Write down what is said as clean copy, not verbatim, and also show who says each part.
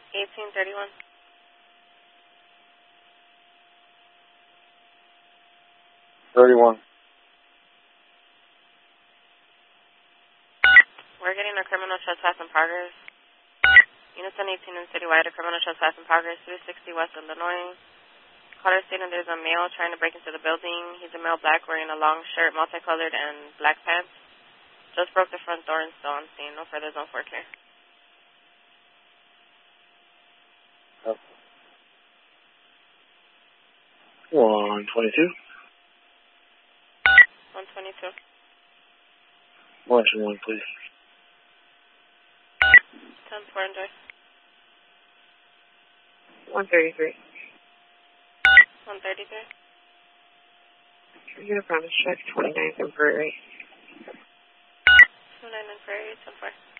Speaker 1: 1831. We're getting a criminal trespass in progress. Unison 18 in Citywide, a criminal trespass in progress, 360 West Illinois. Caller stating there's a male trying to break into the building. He's a male black wearing a long shirt, multicolored, and black pants. Just broke the front door and still on scene. No further zone 4 clear.
Speaker 2: Oh. 122.
Speaker 1: 122.
Speaker 2: Watching 1, please.
Speaker 1: 10-4, enjoy.
Speaker 3: 133.
Speaker 1: 133.
Speaker 3: You're going to promise check 29th and Prairie.
Speaker 1: 29th and Prairie, 10-4.